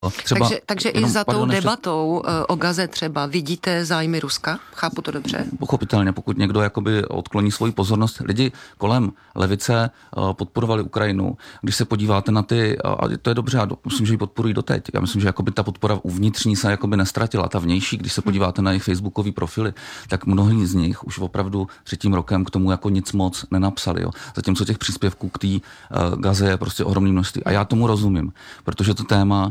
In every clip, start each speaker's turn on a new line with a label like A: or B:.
A: Takže i za tou debatou o Gaze třeba vidíte zájmy Ruska? Chápu to dobře?
B: Pochopitelně, pokud někdo jakoby odkloní svoji pozornost. Lidi kolem levice podporovali Ukrajinu. Když se podíváte na ty, a to je dobře, a myslím, že ji podporují doteď. Já myslím, že jakoby ta podpora uvnitřní se jakoby nestratila. Ta vnější, když se podíváte na jejich facebookové profily, tak mnohí z nich už opravdu 3. rokem k tomu jako nic moc nenapsali. Jo. Zatímco těch příspěvků k té Gaze je prostě ohromné množství. A já tomu rozumím, protože to téma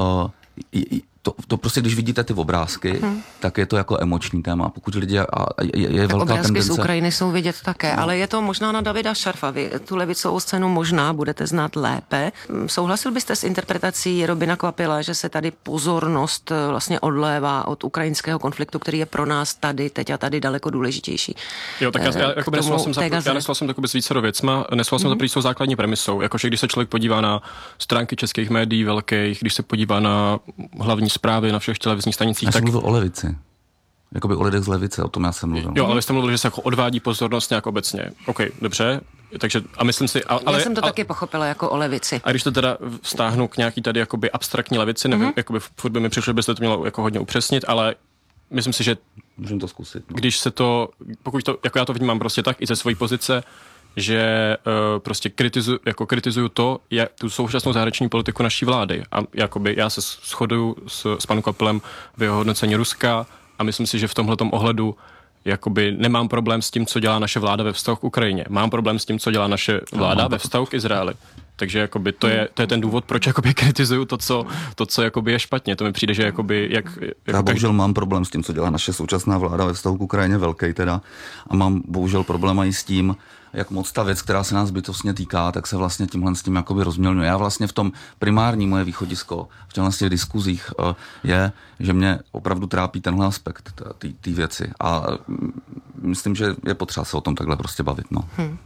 B: to prostě, když vidíte ty obrázky, tak je to jako emoční téma. Pokud lidi je velká
A: obrázky
B: tendence.
A: Z Ukrajiny jsou vidět také, ale je to možná na Davida Šarfa. Vy tu levicovou scénu možná budete znát lépe. Souhlasil byste s interpretací Robina Kvapila, že se tady pozornost vlastně odlévá od ukrajinského konfliktu, který je pro nás tady, teď a tady daleko důležitější?
C: Jo, tak já nesouhlasím s vícero věcma. Nesouhlasím s tou základní premisou. Jakože když se člověk podívá na stránky českých médií velkých, když se podívá na hlavní zprávy na všech televizních stanicích.
B: Já jsem mluvil o levici. Jakoby o lidech z levice, o tom já jsem mluvil.
C: Jo, ale vy jste mluvil, že se jako odvádí pozornost nějak obecně. OK, dobře. Takže, a myslím si...
A: Já jsem to taky pochopila jako o levici.
C: A když to teda vztáhnu k nějaký tady jakoby abstraktní levici, nevím, jakoby furt by mi přišlo, byste to mělo jako hodně upřesnit, ale myslím si, že...
B: Můžeme to zkusit. No.
C: Když se to... Pokud to, jako já to vnímám prostě tak i ze své pozice, že prostě kritizuju to, jak tu současnou zahraniční politiku naší vlády. A jakoby já se shoduju s panem Kvapilem v jeho hodnocení Ruska a myslím si, že v tomhletom ohledu jakoby nemám problém s tím, co dělá naše vláda ve vztahu k Ukrajině. Mám problém s tím, co dělá naše vláda ve vztahu k Izraeli. Takže jakoby to je ten důvod, proč jakoby kritizuju to, co jakoby je špatně. To mi přijde, že jakoby
B: já bohužel mám problém s tím, co dělá naše současná vláda ve vztahu k Ukrajině, velký teda. A mám bohužel problém i s tím, jak moc ta věc, která se nás bytostně týká, tak se vlastně tímhle s tím jakoby rozmělňuje. Já vlastně v tom primární moje východisko v těchto diskuzích je, že mě opravdu trápí tenhle aspekt té věci. A myslím, že je potřeba se o tom takhle prostě bavit. No.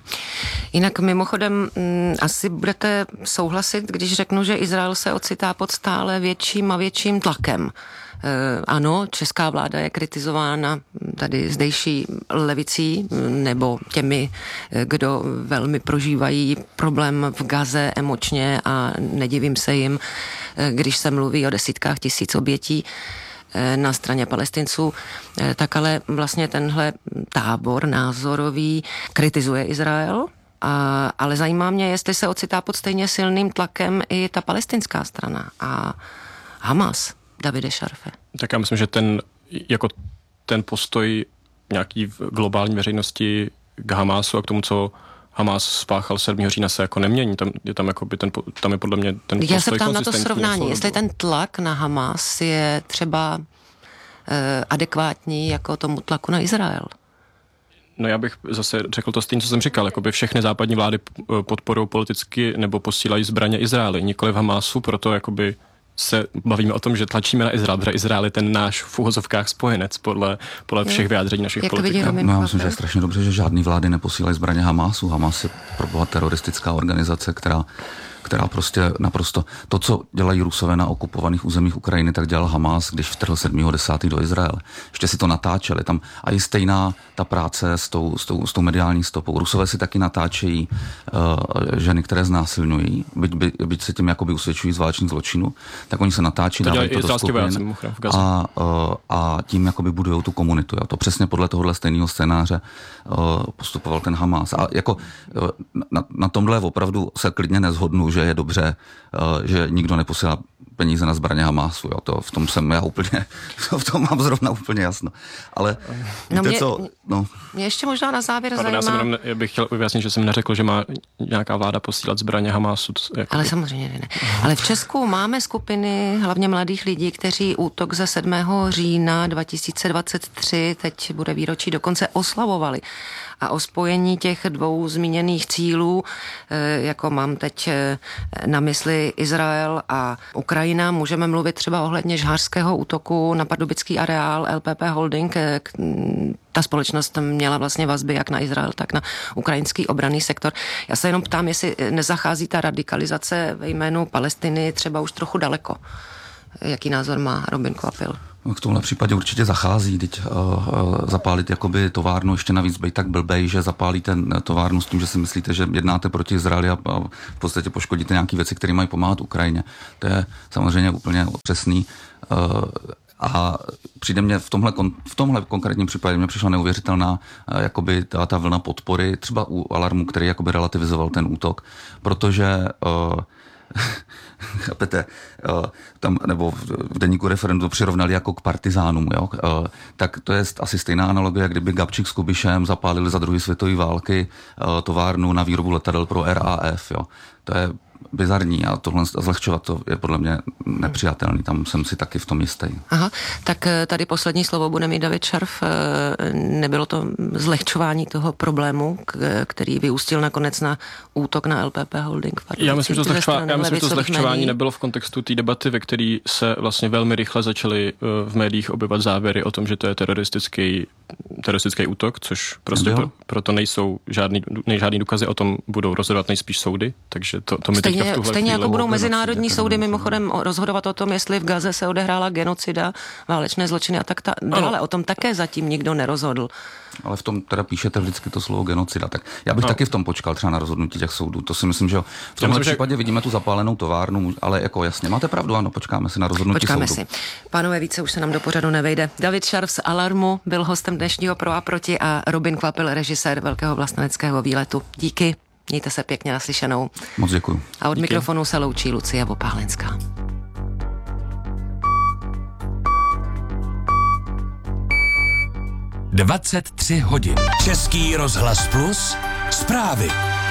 A: Jinak mimochodem asi budete souhlasit, když řeknu, že Izrael se ocitá pod stále větším a větším tlakem. Ano, česká vláda je kritizována tady zdejší levicí nebo těmi, kdo velmi prožívají problém v Gaze emočně a nedivím se jim, když se mluví o desítkách tisíc obětí na straně Palestinců, tak ale vlastně tenhle tábor názorový kritizuje Izrael, ale zajímá mě, jestli se ocitá pod stejně silným tlakem i ta palestinská strana a Hamas. Davide Šarfe.
C: Tak já myslím, že ten postoj nějaký v globální veřejnosti k Hamásu a k tomu, co Hamás spáchal 7. října, se jako nemění. Tam je podle mě ten postoj.
A: Já se ptám na to srovnání. Jestli ten tlak na Hamás je třeba adekvátní jako tomu tlaku na Izrael.
C: No já bych zase řekl to stejně, co jsem říkal. Jakoby všechny západní vlády podporují politicky nebo posílají zbraně Izraeli, nikoli v Hamásu, proto jakoby se bavíme o tom, že tlačíme na Izrael, protože Izrael je ten náš v úhozovkách spojenec podle všech vyjádření našich politiků.
B: Já myslím, že je strašně dobře, že žádný vlády neposílají zbraně Hamásu. Hamas je proboha teroristická organizace, která prostě naprosto to, co dělají Rusové na okupovaných územích Ukrajiny, tak dělal Hamas, když vtrhl 7.10. do Izraele. Ještě si to natáčeli tam. A je stejná ta práce s tou mediální stopou. Rusové si taky natáčejí ženy, které znásilňují, byť se tím jakoby usvědčují z válečných zločinů, tak oni se natáčí, dávají to do skupin a tím jakoby budujou tu komunitu. Jo. To přesně podle tohohle stejného scénáře postupoval ten Hamas. A jako na tomhle opravdu se klidně nezhodnu, že je dobře, že nikdo neposílá peníze na zbraně Hamásu. Jo. V tom jsem já úplně, v tom mám zrovna úplně jasno. Ale
A: mě ještě možná na závěr
C: zajímá... Já bych chtěl vyjasnit, že jsem neřekl, že má nějaká vláda posílat zbraně Hamásu.
A: Ale samozřejmě ne. Ale v Česku máme skupiny, hlavně mladých lidí, kteří útok ze 7. října 2023, teď bude výročí, dokonce oslavovali. A o spojení těch dvou zmíněných cílů, jako mám teď na mysli Izrael a Ukrajina, můžeme mluvit třeba ohledně žhářského útoku na pardubický areál LPP Holding. Ta společnost měla vlastně vazby jak na Izrael, tak na ukrajinský obranný sektor. Já se jenom ptám, jestli nezachází ta radikalizace ve jménu Palestiny třeba už trochu daleko. Jaký názor má Robin Kvapil?
B: V tomhle případě určitě zachází, teď zapálit jakoby továrnu, ještě navíc být tak blbej, že zapálíte továrnu s tím, že si myslíte, že jednáte proti Izraeli a v podstatě poškodíte nějaké věci, které mají pomáhat Ukrajině. To je samozřejmě úplně přesný. A přijde mě v tomhle konkrétním případě mě přišla neuvěřitelná jakoby ta vlna podpory, třeba u Alarmu, který jakoby relativizoval ten útok, protože chápete, tam, nebo v deníku Referendu přirovnali jako k partizánům, jo? Tak to je asi stejná analogie, kdyby Gabčík s Kubišem zapálili za druhé světové války továrnu na výrobu letadel pro RAF. Jo? To je bizarní a tohle zlehčovat to je podle mě nepřijatelný, tam jsem si taky v tom jistý.
A: Aha, tak tady poslední slovo bude mít David Šarf. Nebylo to zlehčování toho problému, který vyústil nakonec na útok na LPP Holding?
C: Já myslím, že to zlehčování nebylo v kontextu té debaty, ve které se vlastně velmi rychle začaly v médiích objevovat závěry o tom, že to je teroristický útok, což prostě proto nejsou žádný důkazy o tom, budou rozhodovat nejspíš soudy, takže to mi teďka v tuhle
A: stejně jako budou mezinárodní
C: přijde,
A: soudy mimochodem rozhodovat o tom, jestli v Gaze se odehrála genocida, válečné zločiny a tak dále. O tom také zatím nikdo nerozhodl.
B: Ale v tom teda píšete vždycky to slovo genocida, tak já bych taky v tom počkal třeba na rozhodnutí těch soudů. To si myslím, že v tomhle případě vidíme tu zapálenou továrnu, ale jako jasně, máte pravdu, ano, počkáme si na rozhodnutí soudu.
A: Počkáme si. Pánové, více už se nám do pořadu nevejde. David Šarf z Alarmu byl hostem dnešního Pro a proti a Robin Kvapil, režisér Velkého vlasteneckého výletu. Díky, mějte se pěkně, naslyšenou.
B: Moc děkuju.
A: A od mikrofonu se loučí Lucie Vopálenská.
D: Dvacet hodin. Český rozhlas Plus. Zprávy.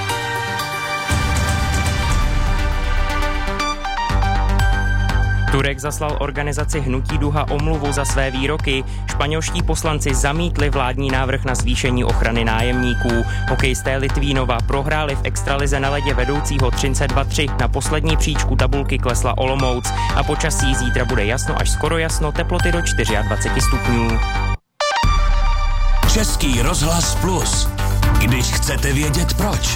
E: Turek zaslal organizaci Hnutí Duha omluvu za své výroky. Španělští poslanci zamítli vládní návrh na zvýšení ochrany nájemníků. Hokejisté Litvínova prohráli v extralize na ledě vedoucího Třince 2-3. Na poslední příčku tabulky klesla Olomouc. A počasí zítra bude jasno až skoro jasno, teploty do 24 stupňů.
D: Český rozhlas Plus. Když chcete vědět proč.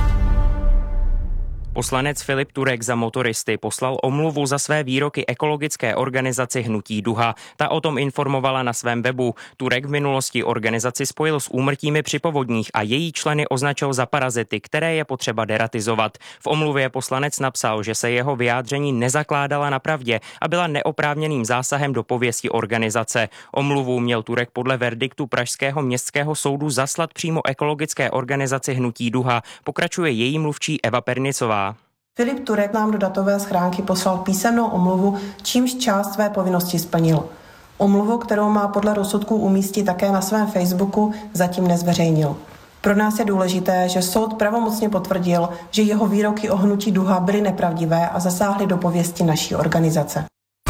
E: Poslanec Filip Turek za motoristy poslal omluvu za své výroky ekologické organizaci Hnutí Duha. Ta o tom informovala na svém webu. Turek v minulosti organizaci spojil s úmrtími při povodních a její členy označil za parazity, které je potřeba deratizovat. V omluvě poslanec napsal, že se jeho vyjádření nezakládala na pravdě a byla neoprávněným zásahem do pověsti organizace. Omluvu měl Turek podle verdiktu Pražského městského soudu zaslat přímo ekologické organizaci Hnutí Duha. Pokračuje její mluvčí Eva Pernicová.
F: Filip Turek nám do datové schránky poslal písemnou omluvu, čímž část své povinnosti splnil. Omluvu, kterou má podle rozsudku umístit také na svém Facebooku, zatím nezveřejnil. Pro nás je důležité, že soud pravomocně potvrdil, že jeho výroky o Hnutí Duha byly nepravdivé a zasáhly do pověsti naší organizace.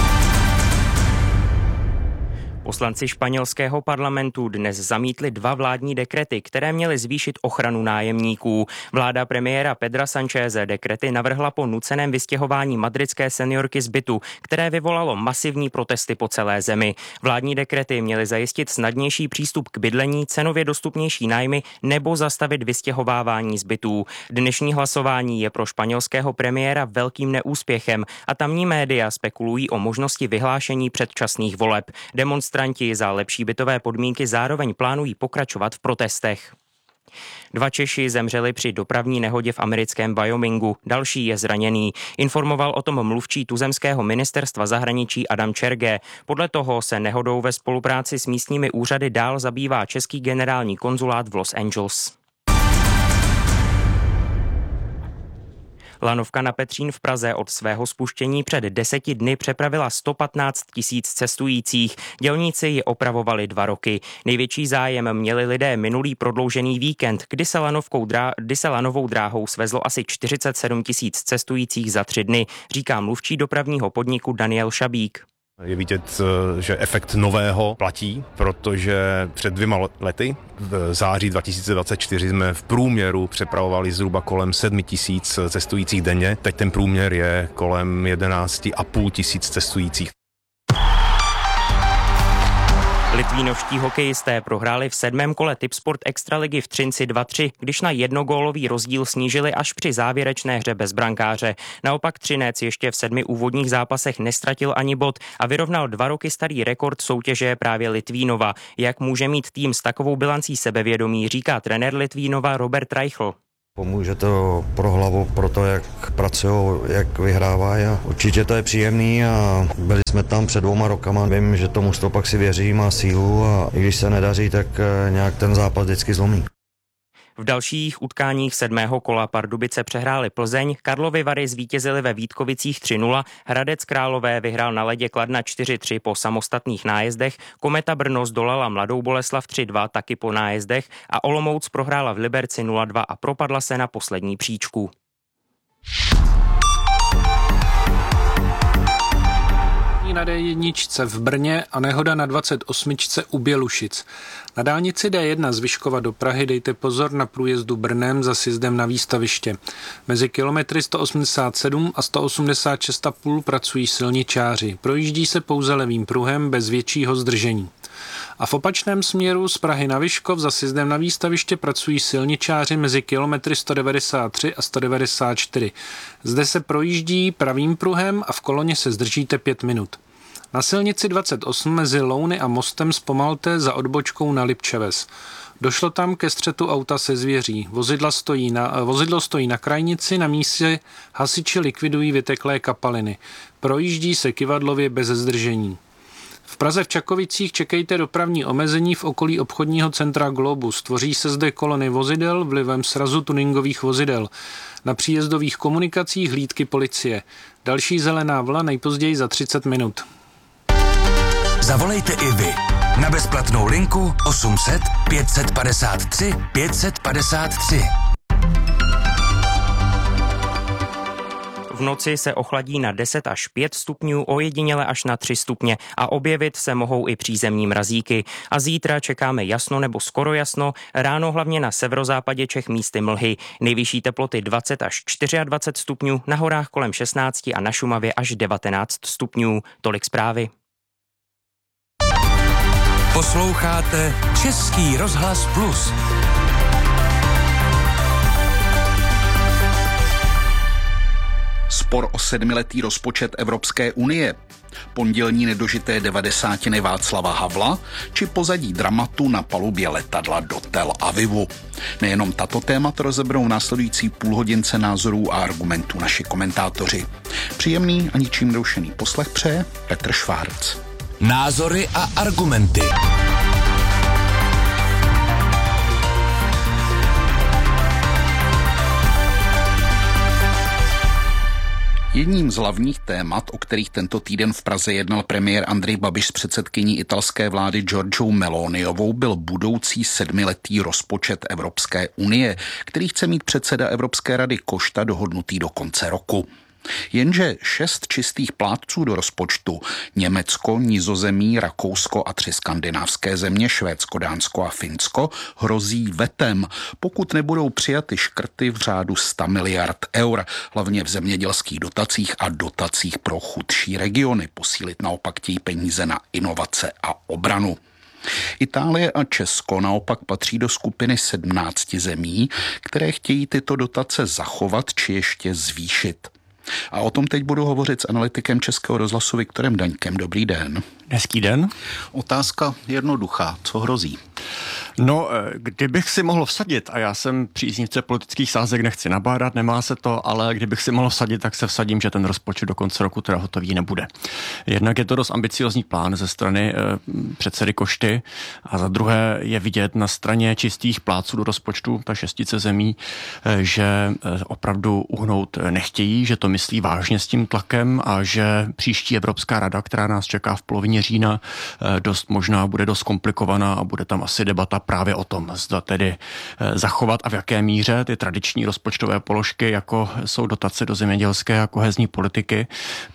E: Poslanci španělského parlamentu dnes zamítli 2 vládní dekrety, které měly zvýšit ochranu nájemníků. Vláda premiéra Pedra Sancheze dekrety navrhla po nuceném vystěhování madridské seniorky z bytu, které vyvolalo masivní protesty po celé zemi. Vládní dekrety měly zajistit snadnější přístup k bydlení, cenově dostupnější nájmy nebo zastavit vystěhovávání z bytů. Dnešní hlasování je pro španělského premiéra velkým neúspěchem a tamní média spekulují o možnosti vyhlášení předčasných voleb. Demonstranti za lepší bytové podmínky zároveň plánují pokračovat v protestech. 2 Češi zemřeli při dopravní nehodě v americkém Wyomingu, další je zraněný. Informoval o tom mluvčí tuzemského ministerstva zahraničí Adam Čerge. Podle toho se nehodou ve spolupráci s místními úřady dál zabývá český generální konzulát v Los Angeles. Lanovka na Petřín v Praze od svého spuštění před 10 dny přepravila 115 000 cestujících. Dělníci ji opravovali 2 roky. Největší zájem měli lidé minulý prodloužený víkend, kdy se lanovou dráhou svezlo asi 47 000 cestujících za 3 dny, říká mluvčí dopravního podniku Daniel Šabík.
G: Je vidět, že efekt nového platí, protože před 2 lety, v září 2024, jsme v průměru přepravovali zhruba kolem 7 000 cestujících denně. Teď ten průměr je kolem 11 500 cestujících.
E: Litvínovští hokejisté prohráli v 7. kole Tipsport Extraligy v Třinci 2-3, když na jednogólový rozdíl snížili až při závěrečné hře bez brankáře. Naopak Třinec ještě v 7 úvodních zápasech nestratil ani bod a vyrovnal 2 roky starý rekord soutěže právě Litvínova. Jak může mít tým s takovou bilancí sebevědomí, říká trenér Litvínova Robert Reichl.
H: Pomůže to pro hlavu, pro to, jak pracují, jak vyhrávají a určitě to je příjemný a byli jsme tam před 2 rokama. Vím, že tomu pak si věří, má sílu a i když se nedaří, tak nějak ten zápas vždycky zlomí.
E: V dalších utkáních 7. kola Pardubice přehráli Plzeň, Karlovy Vary zvítězili ve Vítkovicích 3-0, Hradec Králové vyhrál na ledě Kladna 4-3 po samostatných nájezdech, Kometa Brno zdolala Mladou Boleslav 3-2 taky po nájezdech a Olomouc prohrála v Liberci 0-2 a propadla se na poslední příčku.
I: Na D1 v Brně a nehoda na 28 u Bělušic. Na dálnici D1 z Vyškova do Prahy dejte pozor na průjezdu Brnem za sjezdem na výstaviště. Mezi kilometry 187 a 186,5 pracují silničáři. Projíždí se pouze levým pruhem bez většího zdržení. A v opačném směru z Prahy na Vyškov za sjezdem na výstaviště pracují silničáři mezi kilometry 193 a 194. Zde se projíždí pravým pruhem a v koloně se zdržíte 5 minut. Na silnici 28 mezi Louny a Mostem zpomalte za odbočkou na Lipčeves. Došlo tam ke střetu auta se zvěří. Vozidlo stojí na krajnici, na místě hasiči likvidují vyteklé kapaliny. Projíždí se kyvadlově bez zdržení. V Praze v Čakovicích čekejte dopravní omezení v okolí obchodního centra Globus. Tvoří se zde kolony vozidel vlivem srazu tuningových vozidel. Na příjezdových komunikacích hlídky policie. Další zelená vlna nejpozději za 30 minut.
D: Zavolejte i vy na bezplatnou linku 800 553 553.
E: V noci se ochladí na 10 až 5 stupňů, ojediněle až na 3 stupně a objevit se mohou i přízemní mrazíky. A zítra čekáme jasno nebo skoro jasno, ráno hlavně na severozápadě Čech místy mlhy. Nejvyšší teploty 20 až 24 stupňů, na horách kolem 16 a na Šumavě až 19 stupňů. Tolik zprávy.
D: Posloucháte Český rozhlas Plus.
J: Spor o 7letý rozpočet Evropské unie, pondělní nedožité 90. Václava Havla či pozadí dramatu na palubě letadla do Tel Avivu. Nejenom tato témata rozeberou následující půlhodince názorů a argumentů naši komentátoři. Příjemný a ničím nerušený poslech přeje Petr Švárc.
D: Názory a argumenty.
J: Jedním z hlavních témat, o kterých tento týden v Praze jednal premiér Andrej Babiš s předsedkyní italské vlády Giorgiou Meloniovou, byl budoucí 7letý rozpočet Evropské unie, který chce mít předseda Evropské rady Košta dohodnutý do konce roku. Jenže 6 čistých plátců do rozpočtu, Německo, Nizozemí, Rakousko a 3 skandinávské země, Švédsko, Dánsko a Finsko, hrozí vetem, pokud nebudou přijaty škrty v řádu 100 miliard eur, hlavně v zemědělských dotacích a dotacích pro chudší regiony. Posílit naopak chtějí peníze na inovace a obranu. Itálie a Česko naopak patří do skupiny 17 zemí, které chtějí tyto dotace zachovat či ještě zvýšit. A o tom teď budu hovořit s analytikem Českého rozhlasu Viktorem Daňkem. Dobrý den.
K: Hezký den.
J: Otázka jednoduchá. Co hrozí?
K: No, kdybych si mohl vsadit, a já jsem příznivce politických sázek, nechci nabádat, nemá se to, ale kdybych si mohl vsadit, tak se vsadím, že ten rozpočet do konce roku teda hotový nebude. Jednak je to dost ambiciozní plán ze strany předsedy Košty a za druhé je vidět na straně čistých plátců do rozpočtu, ta 6 zemí, že opravdu uhnout nechtějí, že to myslí vážně s tím tlakem a že příští Evropská rada, která nás čeká v polovině října, dost možná bude dost komplikovaná a bude tam asi debata právě o tom, zda tedy zachovat a v jaké míře ty tradiční rozpočtové položky, jako jsou dotace do zemědělské a kohezní politiky,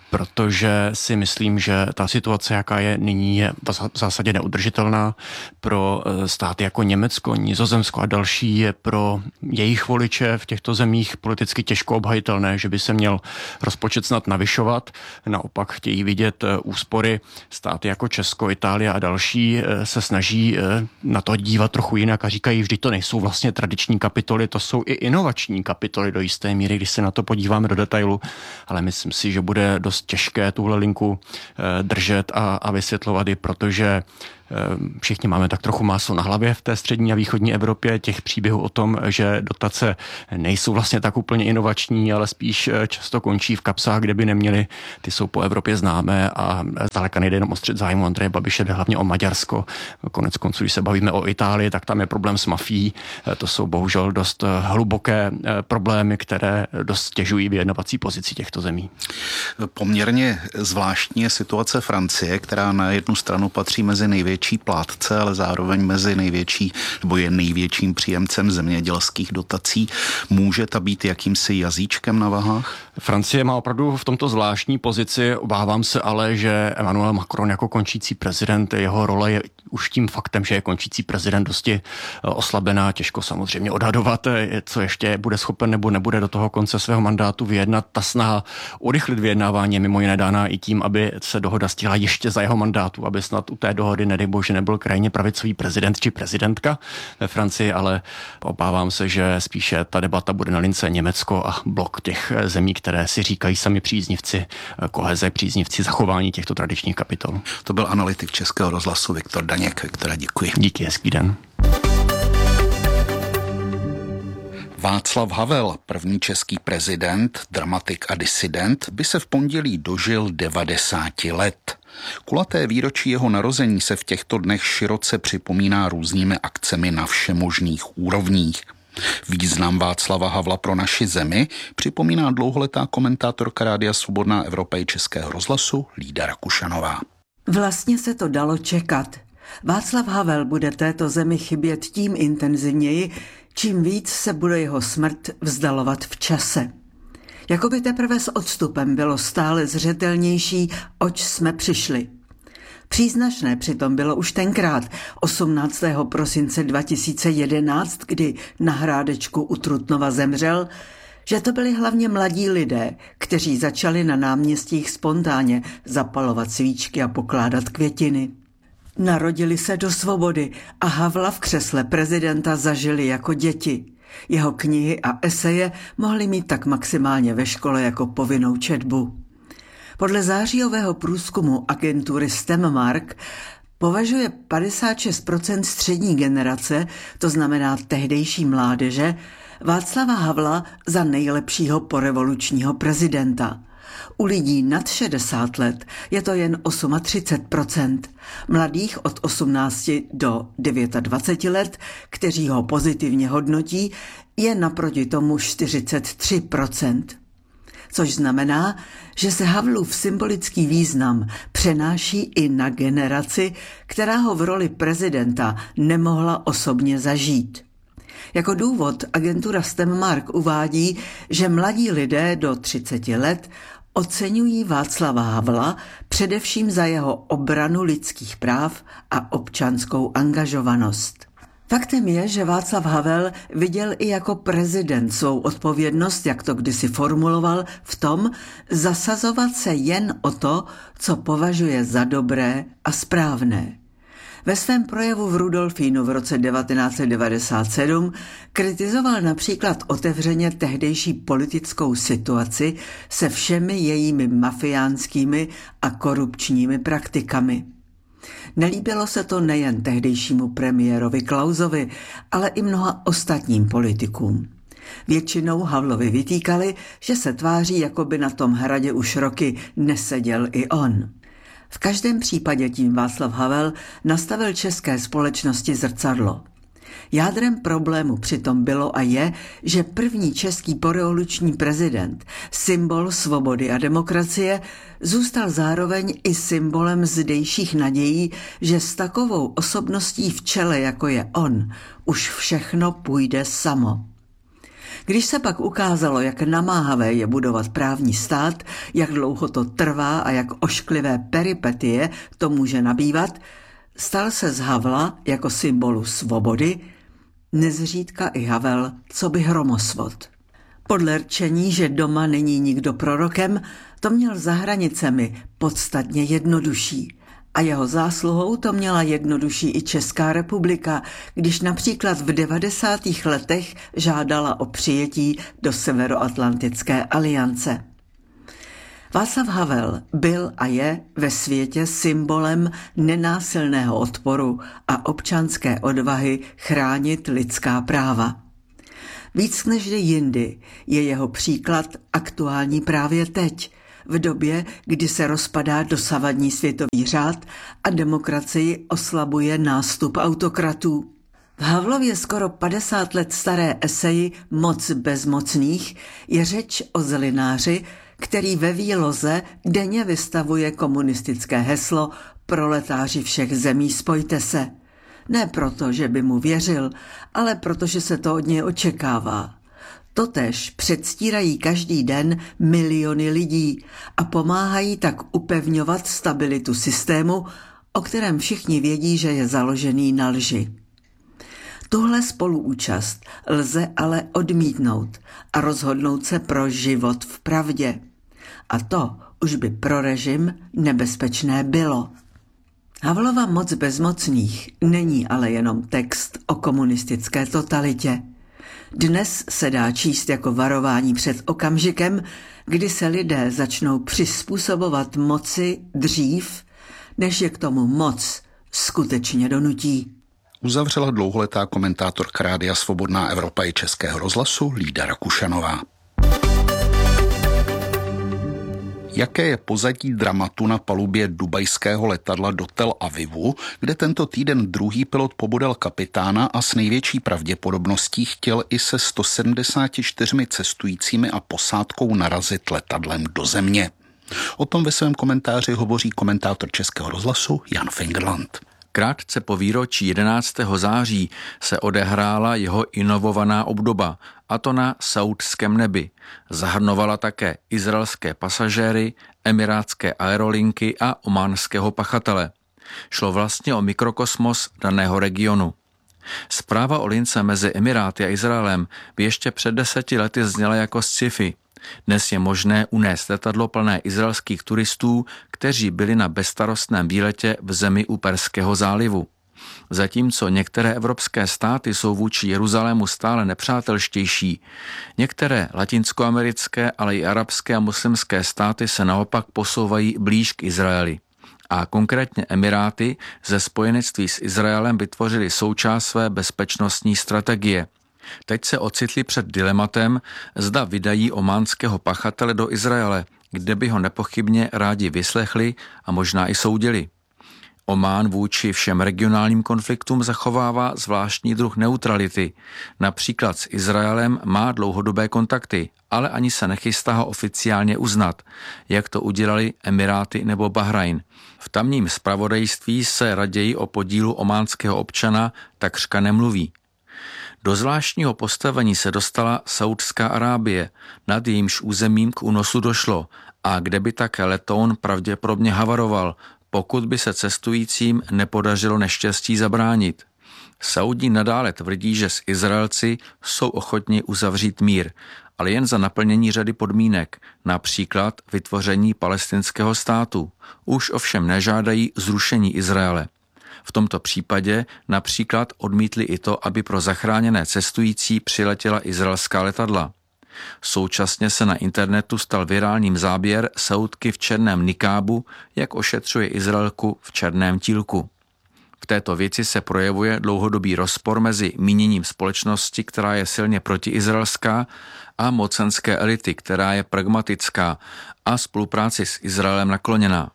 K: protože si myslím, že ta situace, jaká je nyní, je v zásadě neudržitelná pro státy jako Německo, Nizozemsko a další, je pro jejich voliče v těchto zemích politicky těžko obhajitelné, že by se měl rozpočet snad navyšovat. Naopak chtějí vidět úspory. Státy jako Česko, Itálie a další se snaží na to dívat trochu jinak a říkají, vždy to nejsou vlastně tradiční kapitoly, to jsou i inovační kapitoly do jisté míry, když se na to podíváme do detailu, ale myslím si, že bude dost těžké tuhle linku držet a vysvětlovat ji, protože všichni máme tak trochu máslo na hlavě v té střední a východní Evropě, těch příběhů o tom, že dotace nejsou vlastně tak úplně inovační, ale spíš často končí v kapsách, kde by neměly, ty jsou po Evropě známé a zdaleka nejde jenom o střet zájmu Andreje Babiše, jde hlavně o Maďarsko. Konec konců, když se bavíme o Itálii, tak tam je problém s mafií. To jsou bohužel dost hluboké problémy, které dost stěžují vyjednavací pozici těchto zemí.
J: Poměrně zvláštní je situace Francie, která na jednu stranu patří mezi největší plátce, ale zároveň mezi největší, nebo je největším příjemcem zemědělských dotací. Může ta být jakýmsi jazyčkem na vahách?
K: Francie má opravdu v tomto zvláštní pozici, obávám se ale, že Emmanuel Macron jako končící prezident, jeho role je už tím faktem, že je končící prezident dosti oslabená, těžko samozřejmě odhadovat, co ještě bude schopen nebo nebude do toho konce svého mandátu vyjednat. Ta snaha urychlit vyjednávání je mimo jiné dána i tím, aby se dohoda stihla ještě za jeho mandátu, aby snad u té dohody, nedej bože, nebyl krajně pravicový prezident či prezidentka ve Francii, ale obávám se, že spíše ta debata bude na lince Německo a blok těch zemí, které si říkají sami příznivci koheze, příznivci zachování těchto tradičních kapitol.
J: To byl analytik Českého rozhlasu Viktor Daněk. Viktora, děkuji.
K: Díky, hezký den.
J: Václav Havel, první český prezident, dramatik a disident, by se v pondělí dožil 90 let. Kulaté výročí jeho narození se v těchto dnech široce připomíná různými akcemi na všemožných úrovních. Význam Václava Havla pro naši zemi připomíná dlouholetá komentátorka Rádia Svobodná Evropa i Českého rozhlasu Lída Rakušanová.
L: Vlastně se to dalo čekat. Václav Havel bude této zemi chybět tím intenzivněji, čím víc se bude jeho smrt vzdalovat v čase. Jakoby teprve s odstupem bylo stále zřetelnější, oč jsme přišli. Příznačné přitom bylo už tenkrát, 18. prosince 2011, kdy na Hrádečku u Trutnova zemřel, že to byli hlavně mladí lidé, kteří začali na náměstích spontánně zapalovat svíčky a pokládat květiny. Narodili se do svobody a Havla v křesle prezidenta zažili jako děti. Jeho knihy a eseje mohli mít tak maximálně ve škole jako povinnou četbu. Podle zářijového průzkumu agentury STEMmark považuje 56% střední generace, to znamená tehdejší mládeže, Václava Havla za nejlepšího porevolučního prezidenta. U lidí nad 60 let je to jen 38%, mladých od 18 do 29 let, kteří ho pozitivně hodnotí, je naproti tomu 43%. Což znamená, že se Havlův symbolický význam přenáší i na generaci, která ho v roli prezidenta nemohla osobně zažít. Jako důvod agentura STEMmark uvádí, že mladí lidé do 30 let oceňují Václava Havla především za jeho obranu lidských práv a občanskou angažovanost. Faktem je, že Václav Havel viděl i jako prezident svou odpovědnost, jak to kdysi formuloval, v tom zasazovat se jen o to, co považuje za dobré a správné. Ve svém projevu v Rudolfínu v roce 1997 kritizoval například otevřeně tehdejší politickou situaci se všemi jejími mafiánskými a korupčními praktikami. Nelíbilo se to nejen tehdejšímu premiérovi Klausovi, ale i mnoha ostatním politikům. Většinou Havlovi vytýkali, že se tváří, jako by na tom hradě už roky neseděl i on. V každém případě tím Václav Havel nastavil české společnosti zrcadlo. Jádrem problému přitom bylo a je, že první český porevoluční prezident, symbol svobody a demokracie, zůstal zároveň i symbolem zdejších nadějí, že s takovou osobností v čele, jako je on, už všechno půjde samo. Když se pak ukázalo, jak namáhavé je budovat právní stát, jak dlouho to trvá a jak ošklivé peripetie to může nabývat, stal se z Havla jako symbolu svobody nezřídka i Havel coby hromosvod. Podle rčení, že doma není nikdo prorokem, to měl za hranicemi podstatně jednodušší. A jeho zásluhou to měla jednodušší i Česká republika, když například v 90. letech žádala o přijetí do Severoatlantické aliance. Václav Havel byl a je ve světě symbolem nenásilného odporu a občanské odvahy chránit lidská práva. Víc než jindy je jeho příklad aktuální právě teď, v době, kdy se rozpadá dosavadní světový řád a demokracii oslabuje nástup autokratů. V Havlově skoro 50 let staré eseji Moc bezmocných je řeč o zelináři, který ve výloze denně vystavuje komunistické heslo Proletáři všech zemí, spojte se. Ne proto, že by mu věřil, ale protože se to od něj očekává. Totéž předstírají každý den miliony lidí a pomáhají tak upevňovat stabilitu systému, o kterém všichni vědí, že je založený na lži. Tuhle spoluúčast lze ale odmítnout a rozhodnout se pro život v pravdě. A to už by pro režim nebezpečné bylo. Havlova Moc bezmocných není ale jenom text o komunistické totalitě. Dnes se dá číst jako varování před okamžikem, kdy se lidé začnou přizpůsobovat moci dřív, než je k tomu moc skutečně donutí.
J: Uzavřela dlouholetá komentátorka Rádia Svobodná Evropa i Českého rozhlasu Lída Rakušanová. Jaké je pozadí dramatu na palubě dubajského letadla do Tel Avivu, kde tento týden druhý pilot pobodal kapitána a s největší pravděpodobností chtěl i se 174 cestujícími a posádkou narazit letadlem do země? O tom ve svém komentáři hovoří komentátor Českého rozhlasu Jan Fingerland.
M: Krátce po výročí 11. září se odehrála jeho inovovaná obdoba, a to na saúdském nebi. Zahrnovala také izraelské pasažéry, emirátské aerolinky a ománského pachatele. Šlo vlastně o mikrokosmos daného regionu. Zpráva o lince mezi Emiráty a Izraelem by ještě před 10 lety zněla jako sci-fi. Dnes je možné unést letadlo plné izraelských turistů, kteří byli na bezstarostném výletě v zemi u Perského zálivu. Zatímco některé evropské státy jsou vůči Jeruzalému stále nepřátelštější, některé latinskoamerické, ale i arabské a muslimské státy se naopak posouvají blíž k Izraeli. A konkrétně Emiráty ze spojenectví s Izraelem vytvořili součást své bezpečnostní strategie. Teď se ocitli před dilematem, zda vydají ománského pachatele do Izraele, kde by ho nepochybně rádi vyslechli a možná i soudili. Omán vůči všem regionálním konfliktům zachovává zvláštní druh neutrality. Například s Izraelem má dlouhodobé kontakty, ale ani se nechystá ho oficiálně uznat, jak to udělali Emiráty nebo Bahrajn. V tamním zpravodajství se raději o podílu ománského občana takřka nemluví. Do zvláštního postavení se dostala Saúdská Arábie, nad jejímž územím k únosu došlo a kde by také letoun pravděpodobně havaroval, pokud by se cestujícím nepodařilo neštěstí zabránit. Saudi nadále tvrdí, že s Izraelci jsou ochotni uzavřít mír, ale jen za naplnění řady podmínek, například vytvoření palestinského státu. Už ovšem nežádají zrušení Izraele. V tomto případě například odmítli i to, aby pro zachráněné cestující přiletěla izraelská letadla. Současně se na internetu stal virálním záběr Saúdky v černém nikábu, jak ošetřuje Izraelku v černém tílku. V této věci se projevuje dlouhodobý rozpor mezi míněním společnosti, která je silně protiizraelská, a mocenské elity, která je pragmatická a spolupráci s Izraelem nakloněná.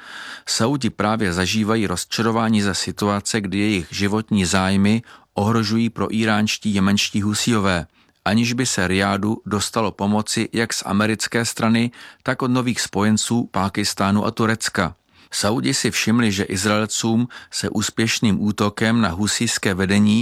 M: Saudi právě zažívají rozčarování ze situace, kdy jejich životní zájmy ohrožují pro iránští jemenští husíové, aniž by se Rijádu dostalo pomoci jak z americké strany, tak od nových spojenců Pákistánu a Turecka. Saudi si všimli, že Izraelcům se úspěšným útokem na husíské vedení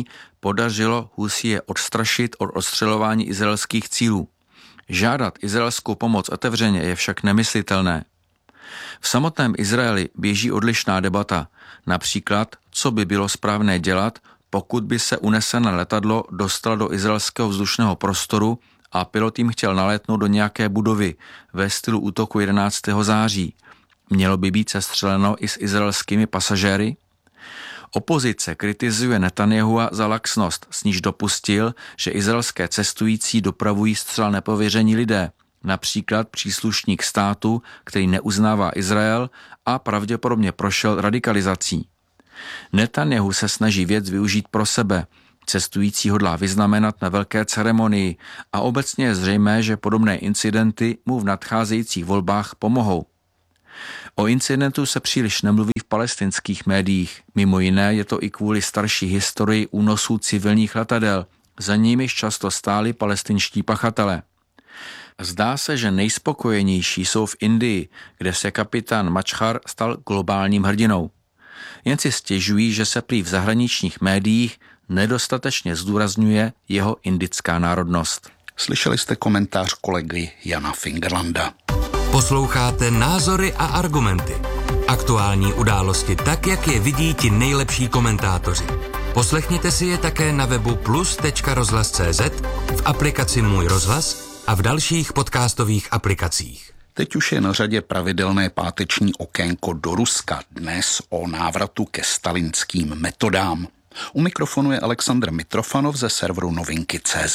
M: podařilo Husije odstrašit od odstřelování izraelských cílů. Žádat izraelskou pomoc otevřeně je však nemyslitelné. V samotném Izraeli běží odlišná debata, například, co by bylo správné dělat, pokud by se unesené letadlo dostalo do izraelského vzdušného prostoru a pilot jim chtěl nalétnout do nějaké budovy ve stylu útoku 11. září. Mělo by být sestřeleno i s izraelskými pasažéry? Opozice kritizuje Netanyahua za laxnost, s níž dopustil, že izraelské cestující dopravují zcela nepověření lidé, například příslušník státu, který neuznává Izrael a pravděpodobně prošel radikalizací. Netanyahu se snaží věc využít pro sebe. Cestující hodlá vyznamenat na velké ceremonii a obecně je zřejmé, že podobné incidenty mu v nadcházejících volbách pomohou. O incidentu se příliš nemluví v palestinských médiích. Mimo jiné je to i kvůli starší historii únosů civilních letadel, za nimiž často stáli palestinští pachatelé. Zdá se, že nejspokojenější jsou v Indii, kde se kapitán Machar stal globálním hrdinou. Jen si stěžují, že se prý v zahraničních médiích nedostatečně zdůrazňuje jeho indická národnost.
J: Slyšeli jste komentář kolegy Jana Fingerlanda.
D: Posloucháte Názory a argumenty. Aktuální události tak, jak je vidí ti nejlepší komentátoři. Poslechněte si je také na webu plus.rozhlas.cz, v aplikaci Můj rozhlas a v dalších podcastových aplikacích.
J: Teď už je na řadě pravidelné páteční okénko do Ruska, dnes o návratu ke stalinským metodám. U mikrofonu je Alexandr Mitrofanov ze serveru Novinky.cz.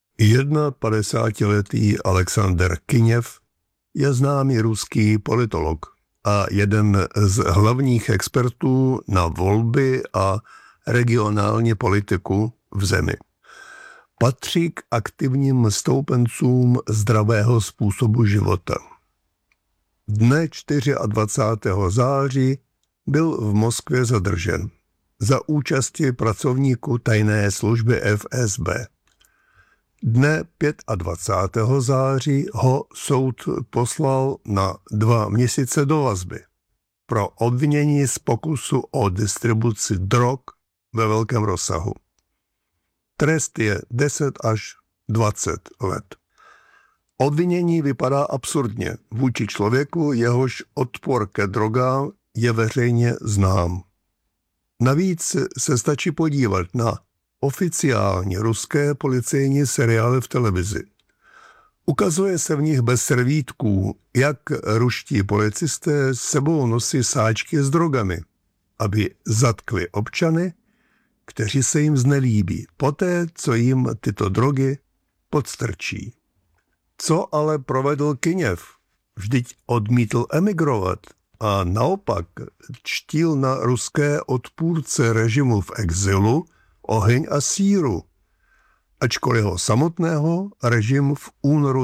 N: 51letý Alexander Kyněv je známý ruský politolog a jeden z hlavních expertů na volby a regionální politiku v zemi. Patří k aktivním stoupencům zdravého způsobu života. Dne 24. září byl v Moskvě zadržen za účasti pracovníků tajné služby FSB. Dne 25. září ho soud poslal na 2 měsíce do vazby pro obvinění z pokusu o distribuci drog ve velkém rozsahu. Trest je 10 až 20 let. Obvinění vypadá absurdně vůči člověku, jehož odpor ke drogám je veřejně znám. Navíc se stačí podívat na oficiální ruské policejní seriály v televizi. Ukazuje se v nich bez servítků, jak ruští policisté s sebou nosí sáčky s drogami, aby zatkli občany, kteří se jim znelíbí, poté, co jim tyto drogy podstrčí. Co ale provedl Kyněv? Vždyť odmítl emigrovat a naopak čtil na ruské odpůrce režimu v exilu oheň a síru, ačkoliv ho samotného režim v únoru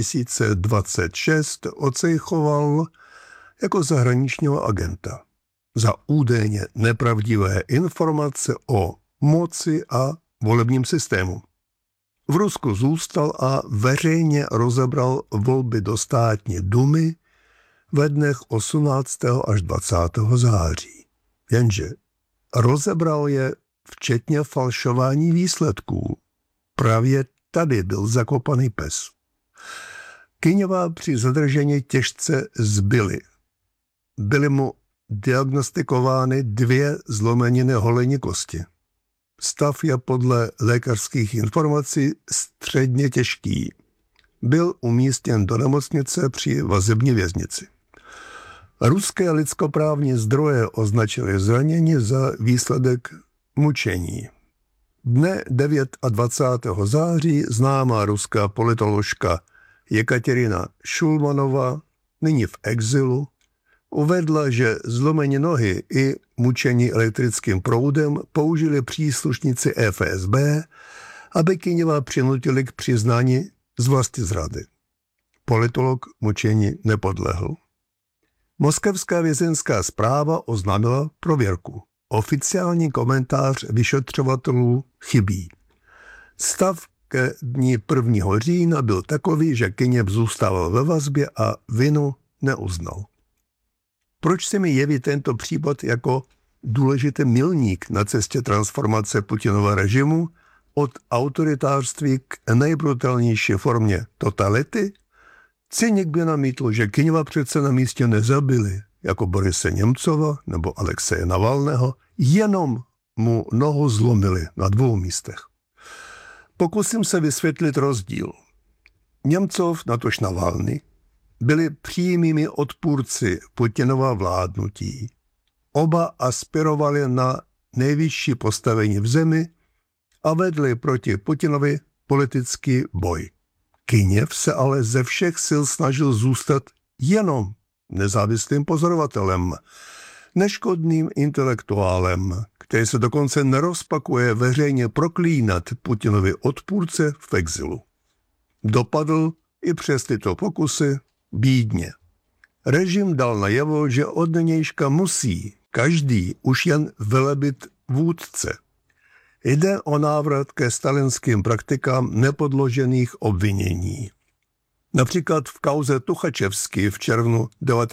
N: 2026 ocejchoval jako zahraničního agenta za údajně nepravdivé informace o moci a volebním systému. V Rusku zůstal a veřejně rozebral volby do státní dumy ve dnech 18. až 20. září. Jenže rozebral je včetně falšování výsledků. Právě tady byl zakopaný pes. Kyněva při zadržení těžce zbyly. Byly mu diagnostikovány 2 zlomeniny holení kosti. Stav je podle lékařských informací středně těžký. Byl umístěn do nemocnice při vazební věznici. Ruské lidskoprávní zdroje označily zranění za výsledek mučení. Dne 29. září známá ruská politoložka Jekaterina Šulmanová, nyní v exilu, uvedla, že zlomení nohy i mučení elektrickým proudem použili příslušníci FSB, aby Kyněva přinutili k přiznání z vlastizrady. Politolog mučení nepodlehl. Moskevská vězeňská správa oznámila prověrku. Oficiální komentář vyšetřovatelů chybí. Stav ke dni 1. října byl takový, že Kyněv zůstával ve vazbě a vinu neuznal. Proč se mi jeví tento případ jako důležitý milník na cestě transformace Putinova režimu od autoritářství k nejbrutálnější formě totality, cynik by namítl, že Kyněva přece na místě nezabili, jako Borise Němcova nebo Alexeje Navalného, jenom mu nohu zlomili na 2 místech. Pokusím se vysvětlit rozdíl. Němcov, natož Navalny, byli přímými odpůrci Putinova vládnutí. Oba aspirovali na nejvyšší postavení v zemi a vedli proti Putinovi politický boj. Kyněv se ale ze všech sil snažil zůstat jenom nezávislým pozorovatelem, neškodným intelektuálem, který se dokonce nerozpakuje veřejně proklínat Putinovi odpůrce v exilu. Dopadl i přes tyto pokusy bídně. Režim dal najevo, že od nynějška musí každý už jen velebit vůdce. Jde o návrat ke stalinským praktikám nepodložených obvinění. Například v kauze Tuchačevský v červnu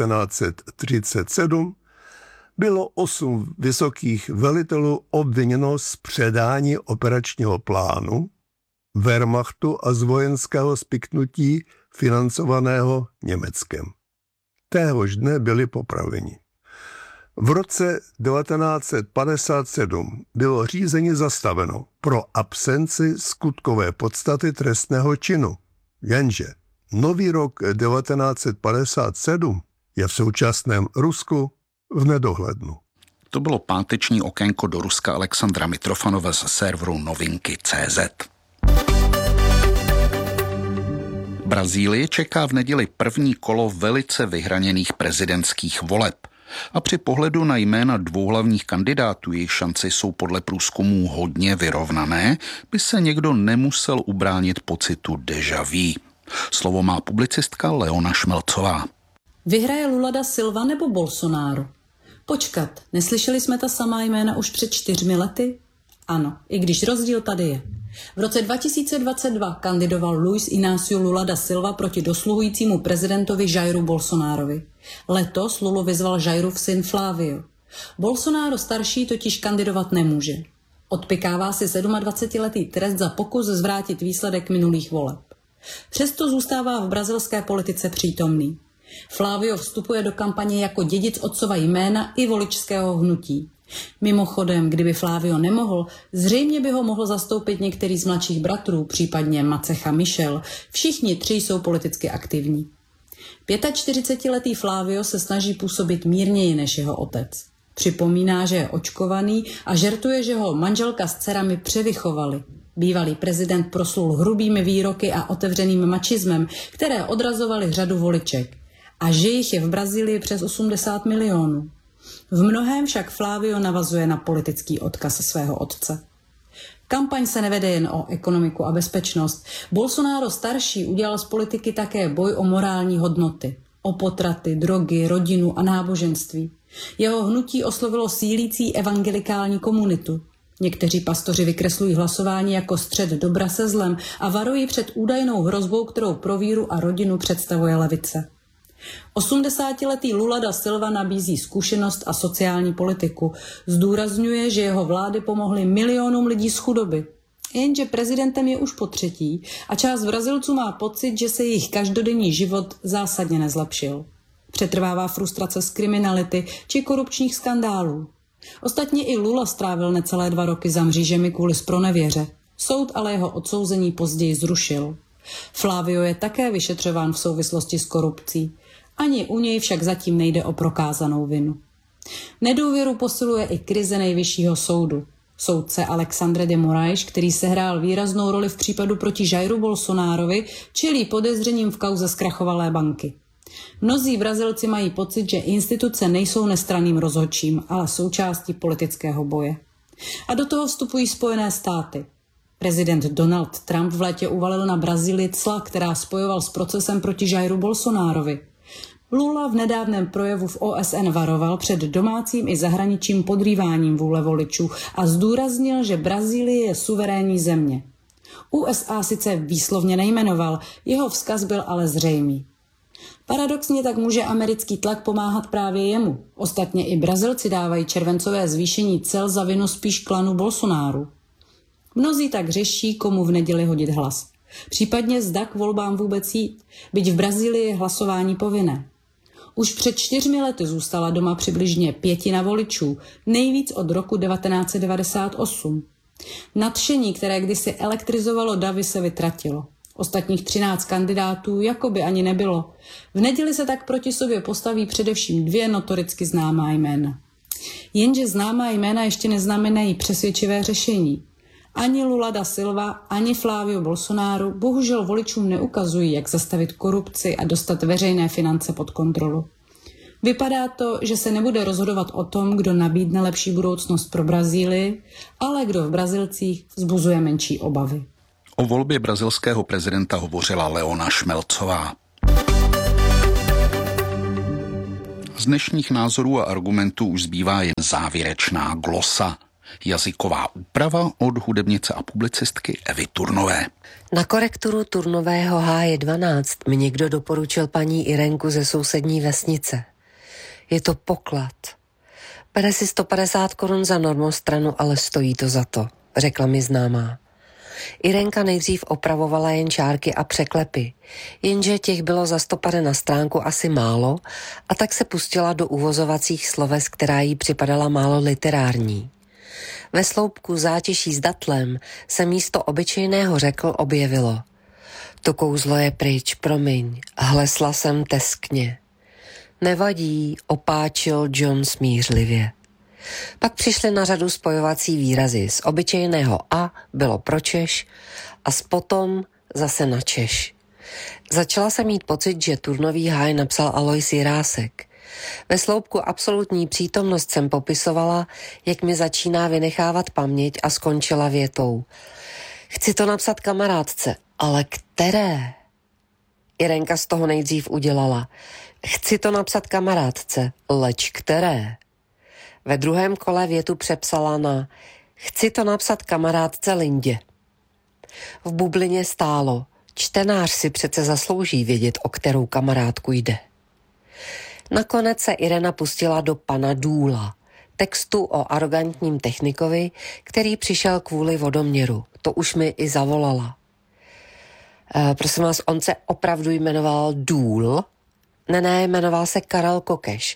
N: 1937 bylo 8 vysokých velitelů obviněno z předání operačního plánu, Wehrmachtu a z vojenského spiknutí financovaného Německem. Téhož dne byli popraveni. V roce 1957 bylo řízení zastaveno pro absenci skutkové podstaty trestného činu. Jenže nový rok 1957 je v současném Rusku v nedohlednu.
J: To bylo páteční okénko do Ruska Alexandra Mitrofanova z serveru Novinky.cz. Brazílii čeká v neděli první kolo velice vyhraněných prezidentských voleb. A při pohledu na jména 2 hlavních kandidátů, jejich šance jsou podle průzkumů hodně vyrovnané, by se někdo nemusel ubránit pocitu déjà vu. Slovo má publicistka Leona Šmelcová.
O: Vyhraje Lula da Silva nebo Bolsonaro? Počkat, neslyšeli jsme ta samá jména už před 4 lety? Ano, i když rozdíl tady je. V roce 2022 kandidoval Luiz Inácio Lula da Silva proti dosluhujícímu prezidentovi Jairu Bolsonárovi. Letos Lulu vyzval Jairův syn Flávio. Bolsonaro starší totiž kandidovat nemůže. Odpykává si 27letý trest za pokus zvrátit výsledek minulých voleb. Přesto zůstává v brazilské politice přítomný. Flávio vstupuje do kampaně jako dědic otcova jména i voličského hnutí. Mimochodem, kdyby Flávio nemohl, zřejmě by ho mohl zastoupit některý z mladších bratrů, případně Macecha Michel. Všichni 3 jsou politicky aktivní. 45letý Flávio se snaží působit mírněji než jeho otec. Připomíná, že je očkovaný a žertuje, že ho manželka s dcerami převychovali. Bývalý prezident proslul hrubými výroky a otevřeným mačismem, které odrazovaly řadu voliček. A že jich je v Brazílii přes 80 milionů. V mnohém však Flávio navazuje na politický odkaz svého otce. Kampaň se nevede jen o ekonomiku a bezpečnost. Bolsonaro starší udělal z politiky také boj o morální hodnoty. O potraty, drogy, rodinu a náboženství. Jeho hnutí oslovilo sílící evangelikální komunitu. Někteří pastoři vykreslují hlasování jako střet dobra se zlem a varují před údajnou hrozbou, kterou pro víru a rodinu představuje levice. 80letý Lula da Silva nabízí zkušenost a sociální politiku. Zdůrazňuje, že jeho vlády pomohly milionům lidí z chudoby. Jenže prezidentem je už po 3. a část Brazilců má pocit, že se jejich každodenní život zásadně nezlepšil. Přetrvává frustrace z kriminality či korupčních skandálů. Ostatně i Lula strávil necelé 2 roky za mřížemi kvůli zpronevěře. Soud ale jeho odsouzení později zrušil. Flávio je také vyšetřován v souvislosti s korupcí. Ani u něj však zatím nejde o prokázanou vinu. Nedůvěru posiluje i krize nejvyššího soudu. Soudce Alexandre de Moraes, který sehrál výraznou roli v případu proti Jairu Bolsonárovi, čelí podezřením v kauze zkrachovalé banky. Mnozí Brazilci mají pocit, že instituce nejsou nestranným rozhodčím, ale součástí politického boje. A do toho vstupují Spojené státy. Prezident Donald Trump v létě uvalil na Brazílii cla, která spojoval s procesem proti Jairu Bolsonárovi. Lula v nedávném projevu v OSN varoval před domácím i zahraničím podrýváním vůle voličů a zdůraznil, že Brazílie je suverénní země. USA sice výslovně nejmenoval, jeho vzkaz byl ale zřejmý. Paradoxně tak může americký tlak pomáhat právě jemu. Ostatně i Brazilci dávají červencové zvýšení cel za vinu spíš klanu Bolsonaru. Mnozí tak řeší, komu v neděli hodit hlas. Případně zda k volbám vůbec jít, byť v Brazílii je hlasování povinné. Už před 4 lety zůstala doma přibližně 1/5 voličů, nejvíc od roku 1998. Nadšení, které kdysi elektrizovalo davy, se vytratilo. Ostatních 13 kandidátů jakoby ani nebylo. V neděli se tak proti sobě postaví především 2 notoricky známá jména. Jenže známá jména ještě neznamenají přesvědčivé řešení. Ani Lula da Silva, ani Flávio Bolsonaro bohužel voličům neukazují, jak zastavit korupci a dostat veřejné finance pod kontrolu. Vypadá to, že se nebude rozhodovat o tom, kdo nabídne lepší budoucnost pro Brazílii, ale kdo v Brazilcích vzbuzuje menší obavy.
J: O volbě brazilského prezidenta hovořila Leona Šmelcová. Z dnešních názorů a argumentů už zbývá jen závěrečná glosa. Jazyková úprava od hudebnice a publicistky Evy Turnové.
P: Na korekturu Turnového H12 mi někdo doporučil paní Irenku ze sousední vesnice. Je to poklad. Bere si 150 korun za normostranu, ale stojí to za to, řekla mi známá. Irenka nejdřív opravovala jen čárky a překlepy, jenže těch bylo za 100 na stránku asi málo a tak se pustila do uvozovacích sloves, která jí připadala málo literární. Ve sloupku zátěží s datlem se místo obyčejného řekl objevilo. To kouzlo je pryč, promiň, hlesla jsem teskně. Nevadí, opáčil John smířlivě. Pak přišly na řadu spojovací výrazy. Z obyčejného a bylo pro Češ a z potom zase na Češ. Začala jsem mít pocit, že Turnový háj napsal Alois Jirásek. Ve sloupku absolutní přítomnost jsem popisovala, jak mi začíná vynechávat paměť a skončila větou. Chci to napsat kamarádce, ale které? Irenka z toho nejdřív udělala. Chci to napsat kamarádce, leč které? Ve druhém kole větu přepsala na chci to napsat kamarádce Lindě. V bublině stálo, čtenář si přece zaslouží vědět, o kterou kamarádku jde. Nakonec se Irena pustila do Pana Důla, textu o arrogantním technikovi, který přišel kvůli vodoměru. To už mi i zavolala. Prosím vás, on se opravdu jmenoval Důl? Ne, jmenoval se Karel Kokeš.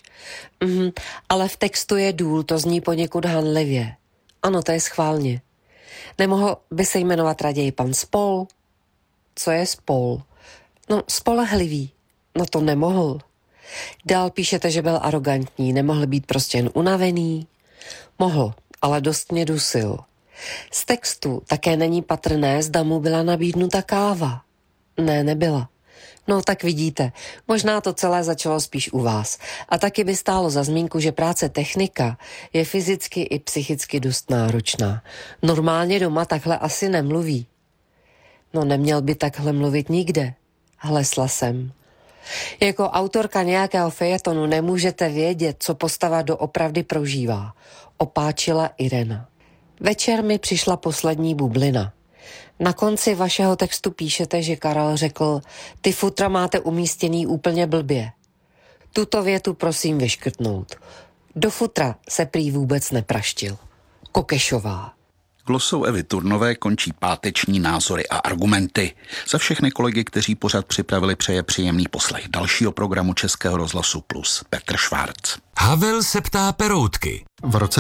P: Ale v textu je Důl, to zní poněkud hanlivě. Ano, to je schválně. Nemohl by se jmenovat raději pan Spol? Co je Spol? No, spolehlivý. No to nemohl. Dál píšete, že byl arrogantní, nemohl být prostě jen unavený? Mohl, ale dost mě dusil. Z textu také není patrné, zda mu byla nabídnuta káva. Ne, nebyla. No tak vidíte, možná to celé začalo spíš u vás. A taky by stálo za zmínku, že práce technika je fyzicky i psychicky dost náročná. Normálně doma takhle asi nemluví. No neměl by takhle mluvit nikde, hlesla jsem. Jako autorka nějakého fejetonu nemůžete vědět, co postava doopravdy prožívá, opáčila Irena. Večer mi přišla poslední bublina. Na konci vašeho textu píšete, že Karel řekl, ty futra máte umístěný úplně blbě. Tuto větu prosím vyškrtnout. Do futra se prý vůbec nepraštil. Kokešová.
J: Glosou Evy Turnové končí páteční názory a argumenty. Za všechny kolegy, kteří pořad připravili, přeje příjemný poslech dalšího programu Českého rozhlasu Plus. Petr Švárc.
D: Havel se ptá Peroutky.
Q: V roce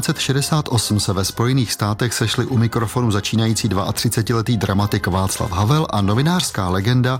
Q: 1968 se ve Spojených státech sešli u mikrofonu začínající 32letý dramatik Václav Havel a novinářská legenda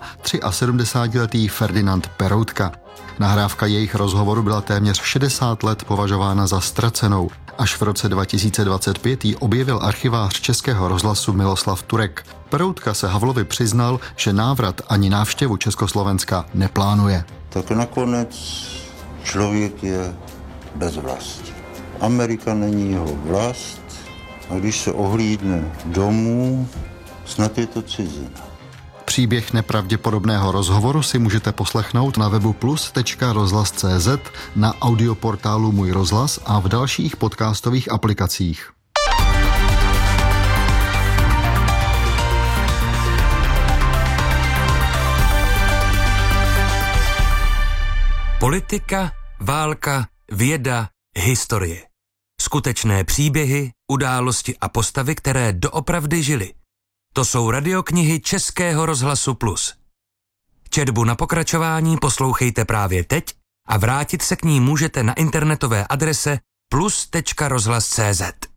Q: 73letý Ferdinand Peroutka. Nahrávka jejich rozhovoru byla téměř 60 let považována za ztracenou. Až v roce 2025 ji objevil archivář Českého rozhlasu Miloslav Turek. Peroutka se Havlovi přiznal, že návrat ani návštěvu Československa neplánuje.
R: Tak nakonec člověk je bez vlasti. Amerika není jeho vlast a když se ohlídne domů, snad je to cizina.
Q: Příběh nepravděpodobného rozhovoru si můžete poslechnout na webu plus.rozhlas.cz, na audioportálu Můj rozhlas a v dalších podcastových aplikacích.
D: Politika, válka, věda, historie. Skutečné příběhy, události a postavy, které doopravdy žily. To jsou radioknihy Českého rozhlasu Plus. Četbu na pokračování poslouchejte právě teď a vrátit se k ní můžete na internetové adrese plus.rozhlas.cz.